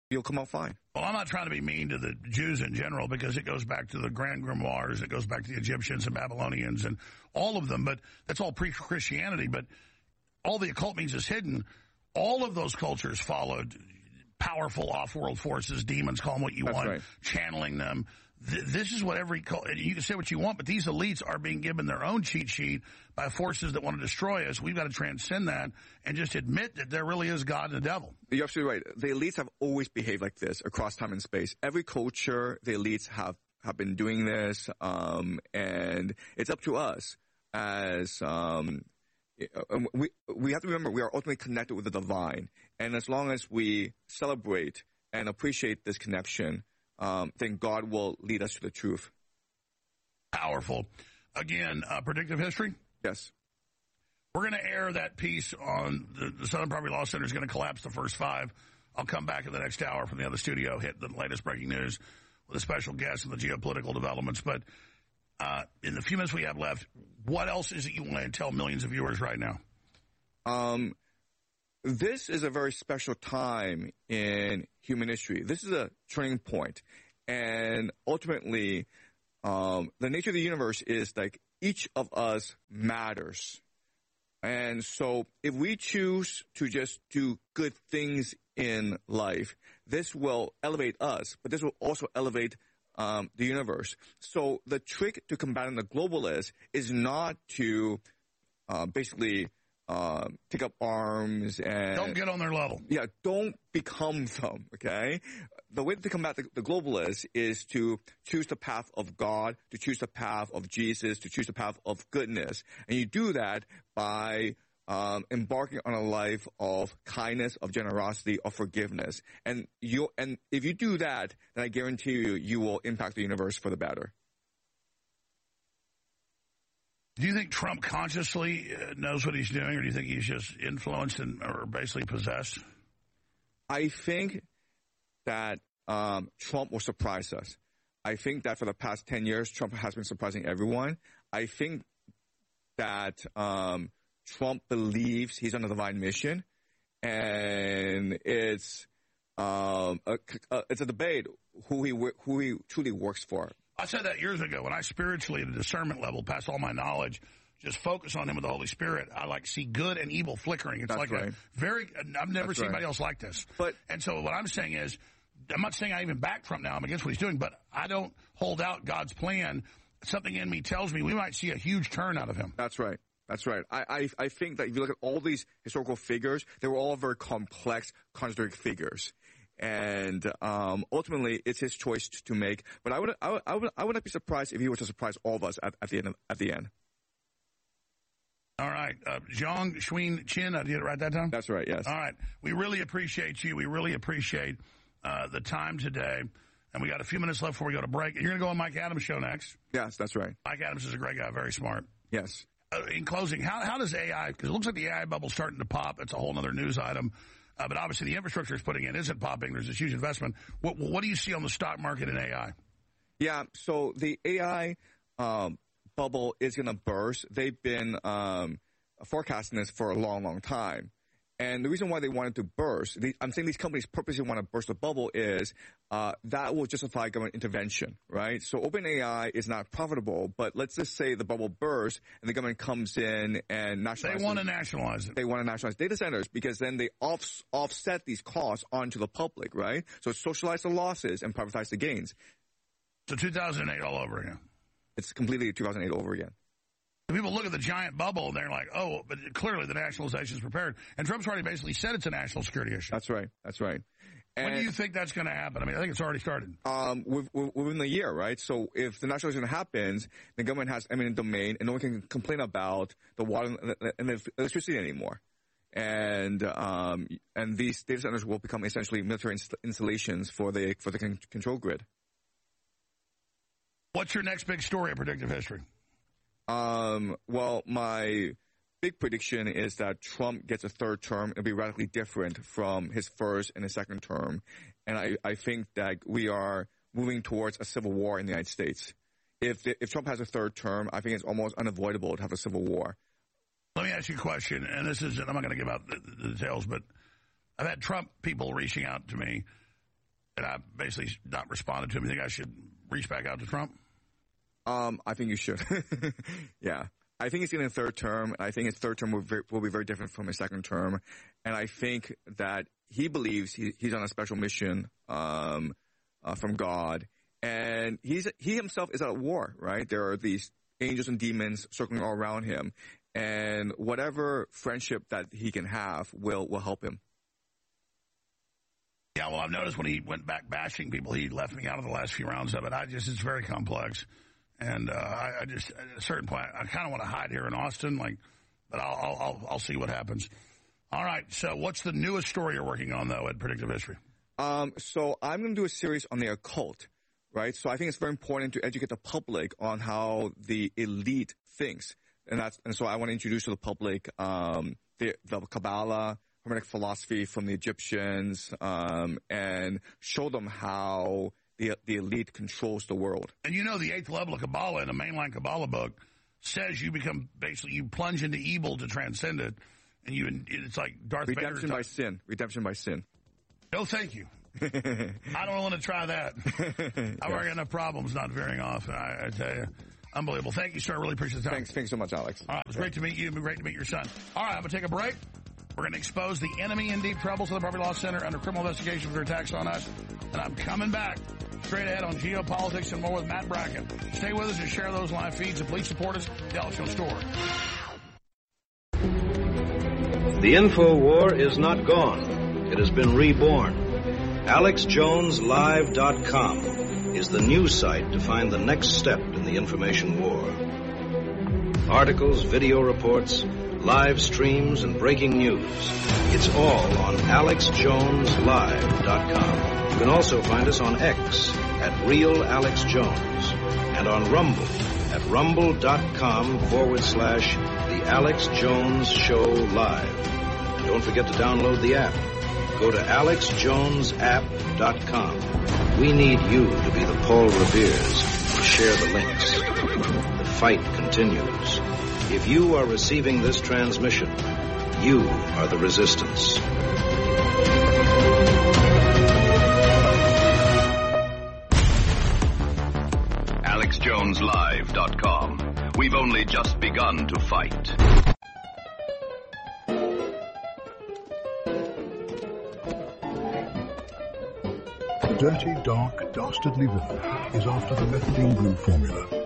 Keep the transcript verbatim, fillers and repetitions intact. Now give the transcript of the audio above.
you'll come out fine. Well, I'm not trying to be mean to the Jews in general because it goes back to the Grand Grimoires, it goes back to the Egyptians and Babylonians and all of them, but that's all pre-Christianity. But all the occult means is hidden. All of those cultures followed powerful off-world forces, demons, call them what you that's want, right. channeling them. Th- this is what every cult, you can say what you want, but these elites are being given their own cheat sheet by forces that want to destroy us. We've got to transcend that and just admit that there really is God and the devil. You're absolutely right. The elites have always behaved like this across time and space. Every culture, the elites have, have been doing this, um, and it's up to us as, um, we, we have to remember we are ultimately connected with the divine. And as long as we celebrate and appreciate this connection, um, then God will lead us to the truth. Powerful. Again, uh, predictive history? Yes. We're going to air that piece on the, the Southern Property Law Center is going to collapse the first five. I'll come back in the next hour from the other studio, hit the latest breaking news with a special guest and the geopolitical developments. But uh, in the few minutes we have left, what else is it you want to tell millions of viewers right now? Um, this is a very special time in human history. This is a turning point. And ultimately, um, the nature of the universe is like each of us matters. And so if we choose to just do good things in life, this will elevate us, but this will also elevate um, the universe. So the trick to combating the globalists is not to uh, basically uh, take up arms and... Don't get on their level. Yeah, don't become them, okay? The way to combat the, the globalists is to choose the path of God, to choose the path of Jesus, to choose the path of goodness. And you do that by um, embarking on a life of kindness, of generosity, of forgiveness. And you, and if you do that, then I guarantee you, you will impact the universe for the better. Do you think Trump consciously knows what he's doing, or do you think he's just influenced and or basically possessed? I think that um, Trump will surprise us. I think that for the past ten years, Trump has been surprising everyone. I think that um, Trump believes he's on a divine mission, and it's um, a, a, it's a debate who he who he truly works for. I said that years ago when I spiritually, at a discernment level, past all my knowledge, just focus on him with the Holy Spirit. I like see good and evil flickering. It's That's like right. a very, I've never That's seen right. anybody else like this. But, and so what I'm saying is, I'm not saying I even back Trump now. I'm against what he's doing, but I don't hold out God's plan. Something in me tells me we might see a huge turn out of him. That's right. That's right. I, I, I think that if you look at all these historical figures, they were all very complex, contradictory figures. And um, ultimately, it's his choice to make. But I would, I would, I would, I would not be surprised if he were to surprise all of us at, at the end. At the end. All right, uh, Zhang Xuan Chin. I did it right that time. That's right. Yes. All right. We really appreciate you. We really appreciate uh, the time today. And we got a few minutes left before we go to break. You're going to go on Mike Adams' show next. Yes, that's right. Mike Adams is a great guy, very smart. Yes. Uh, in closing, how how does A I? Because it looks like the A I bubble's starting to pop. It's a whole other news item. Uh, but obviously the infrastructure it's putting in isn't popping. There's this huge investment. What, what do you see on the stock market in A I? Yeah, so the A I um, bubble is going to burst. They've been um, forecasting this for a long, long time. And the reason why they wanted to burst, the, I'm saying these companies purposely want to burst the bubble is uh, that will justify government intervention, right? So OpenAI is not profitable, but let's just say the bubble bursts and the government comes in and nationalizes. They want to nationalize it. They want to nationalize data centers because then they off, offset these costs onto the public, right? So socialize the losses and privatize the gains. So two thousand eight all over again. It's completely two thousand eight over again. People look at the giant bubble and they're like, oh, but clearly the nationalization is prepared. And Trump's already basically said it's a national security issue. That's right. That's right. And when do you think that's going to happen? I mean, I think it's already started. Um, within the year, right? So if the nationalization happens, the government has eminent domain and no one can complain about the water and the electricity anymore. And, um, and these data centers will become essentially military inst- installations for the, for the con- control grid. What's your next big story of predictive history? Um, well, my big prediction is that Trump gets a third term. It'll be radically different from his first and his second term. And I, I think that we are moving towards a civil war in the United States. If, the, if Trump has a third term, I think it's almost unavoidable to have a civil war. Let me ask you a question, and this is, I'm not going to give out the, the details, but I've had Trump people reaching out to me and I basically not responded to him. You think I should reach back out to Trump? Um, I think you should. Yeah. I think he's getting a third term. I think his third term will, very, will be very different from his second term. And I think that he believes he, he's on a special mission um, uh, from God. And he's he himself is at war, right? There are these angels and demons circling all around him. And whatever friendship that he can have will, will help him. Yeah, well, I've noticed when he went back bashing people, he left me out of the last few rounds of it. I just, it's very complex. And uh, I, I just, at a certain point, I kind of want to hide here in Austin, like, but I'll, I'll, I'll, I'll see what happens. All right. So, what's the newest story you're working on, though, at Predictive History? Um, so I'm going to do a series on the occult, right? So I think it's very important to educate the public on how the elite thinks, and that's, and so I want to introduce to the public um, the, the Kabbalah, Hermetic philosophy from the Egyptians, um, and show them how the the elite controls the world. And you know, the eighth level of Kabbalah in the mainline Kabbalah book says you become, basically, you plunge into evil to transcend it, and you it's like Darth Vader. Redemption by sin. Redemption by sin. No, thank you. I don't want to try that. I've got enough problems not veering off. I, I tell you, unbelievable. Thank you, sir. I really appreciate the time. Thanks. Thanks so much, Alex. All right, it was great to meet you. It was great to meet your son. All right, I'm going to take a break. We're going to expose the enemy in deep trouble to the Property Law Center under criminal investigation for attacks on us. And I'm coming back straight ahead on geopolitics and more with Matt Bracken. Stay with us and share those live feeds. And please support us. The Alex Jones Store. The info war is not gone. It has been reborn. Alex Jones Live dot com is the news site to find the next step in the information war. Articles, video reports, live streams, and breaking news. It's all on Alex Jones Live dot com. You can also find us on X at Real Alex Jones and on Rumble at rumble.com forward slash The Alex Jones Show Live. And don't forget to download the app. Go to alex jones app dot com. We need you to be the Paul Revere's to share the links. The fight continues. If you are receiving this transmission, you are the resistance. Alex Jones Live dot com. We've only just begun to fight. The dirty, dark, dastardly villain is after the methylene blue formula.